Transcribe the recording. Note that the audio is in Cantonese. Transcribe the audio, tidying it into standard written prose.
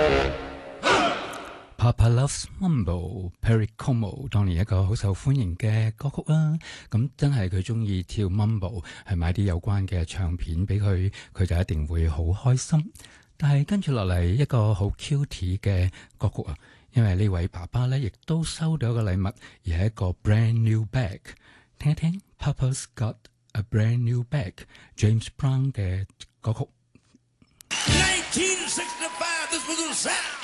Papa Loves Mambo，Perry Como 當年一個好受歡迎嘅歌曲啦。咁真係佢中意跳 Mambo，係買啲有關嘅唱片俾佢，佢就一定會好開心。但係跟住落嚟一個好 cute 嘅歌曲啊，因為呢位爸爸咧亦都收到一個禮物，而係一個 brand new bag。聽一聽 Papa's Got a Brand New Bag，James Brown 嘅歌曲。 1965 this was a Saturday